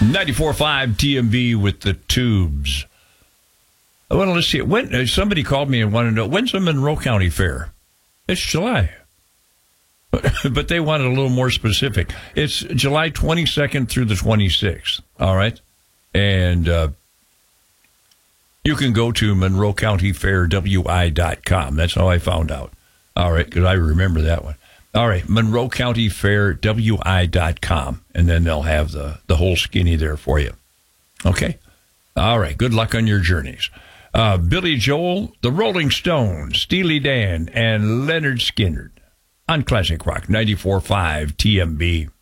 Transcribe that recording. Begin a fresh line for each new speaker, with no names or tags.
94.5 TMB with the Tubes. Well, let's see. When somebody called me and wanted to know, when's the Monroe County Fair? It's July. But they wanted a little more specific. It's July 22nd through the 26th. All right? And you can go to MonroeCountyFairWI.com. That's how I found out. All right, because I remember that one. All right, MonroeCountyFairWI.com. And then they'll have the whole skinny there for you. Okay? All right, good luck on your journeys. Billy Joel, the Rolling Stones, Steely Dan, and Leonard Skinner on Classic Rock 94.5 TMB.